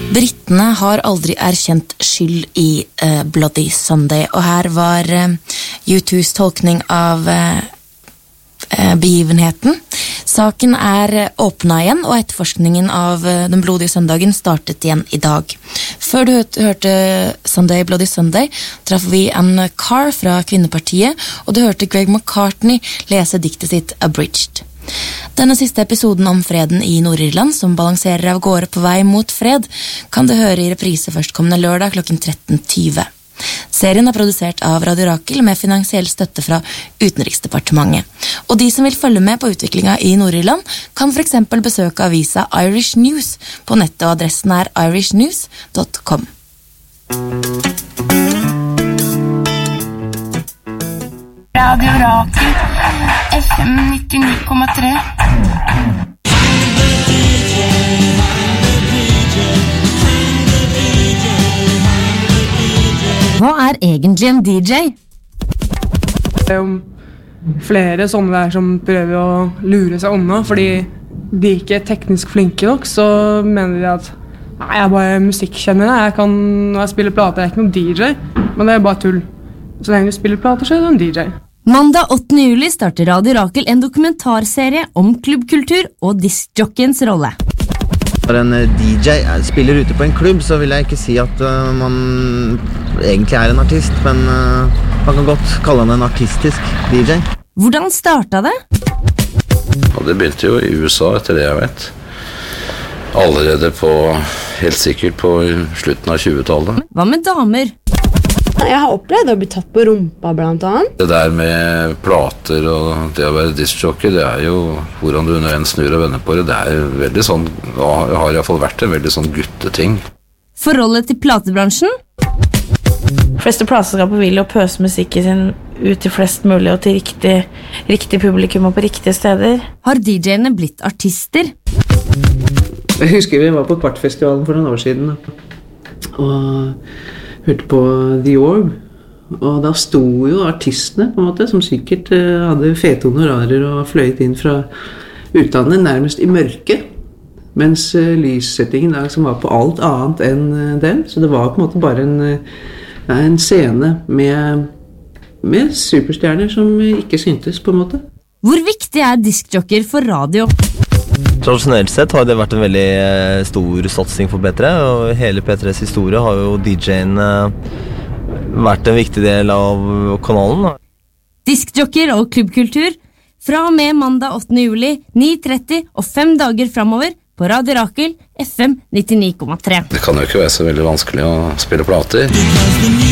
Britene har aldri erkjent skyld I Bloody Sunday, og her var U2s tolkning av begivenheten. Saken åpnet igjen, og etterforskningen av den blodige søndagen startet igjen I dag. Før du hørte Sunday, Bloody Sunday, traff vi Anne Carr fra Kvinnepartiet, og du hørte Greg McCartney lese diktet sitt Abridged. Denne siste episoden om freden I Nord-Irland, som balanserer av gårde på vei mot fred, kan du høre I reprise førstkommende lørdag klokken 13:20. Serien produsert av Radio Rakel med finansiell støtte fra Utenriksdepartementet. Og de som vil følge med på utviklingen I Nord-Irland kan for eksempel besøke avisa Irish News på nettet, og adressen irishnews.com. Radio Rakel FM 99,3. Hva egentlig en DJ? Det jo flere sånne der som prøver å lure seg unna, fordi de ikke teknisk flinke nok, så mener de at nei, jeg bare musikkkjenner, når jeg spiller plater, jeg ikke noen DJ, men det bare tull. Så lenge du spiller plater, så du en DJ. Mandag 8. juli starter Radio Rakel en dokumentarserie om klubbkultur og diskjockeyens rolle. Når en DJ spiller ute på en klubb, så vil jeg ikke si at man egentlig en artist, men man kan godt kalle han en artistisk DJ. Hvordan startet det? Og det begynte jo I USA etter det jeg vet. Allerede helt sikkert på slutten av 20-tallet. Hva med damer? Jeg har opplevd å bli tatt på rumpa blant annet. Det der med plater og det å være diskjockey, det jo hvordan du under en snur og vender på det. Det veldig sånn, har I hvert fall vært en veldig sånn gutteting. Forholdet til platebransjen? Fleste plateselskaper vil jo pøse musikken sin ut til flest mulig og til riktig publikum og på riktige steder. Har DJ-ene blitt artister? Jeg husker vi var på Kvartfestivalen for noen år siden og hørte på The Orb, og da sto jo artistene på en måte, som sikkert hadde fete honorarer og fløyet inn fra utlandet nærmest I mørket, mens lyssettingen da, som var på alt annet enn dem, så det var på en måte bare en scene med superstjerner som ikke syntes på en måte. Hvor viktig diskjocker for radio? Tradisjonelt sett har det vært en veldig stor satsing for P3, og hele P3s historie har jo DJ-en vært en viktig del av kanalen. Diskjocker og klubbkultur fra og med mandag 8. juli, 9:30 og 5 dager fremover på Radio Rakel FM 99,3. Det kan jo ikke være så veldig vanskelig å spille plater.